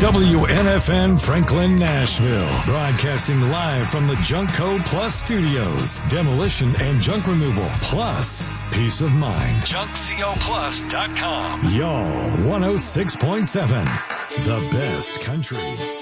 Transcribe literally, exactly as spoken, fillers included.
W N F N Franklin, Nashville. Broadcasting live from the Junkco Plus Studios. Demolition and junk removal plus peace of mind. junk co plus dot com. Y'all, one oh six point seven. The best country.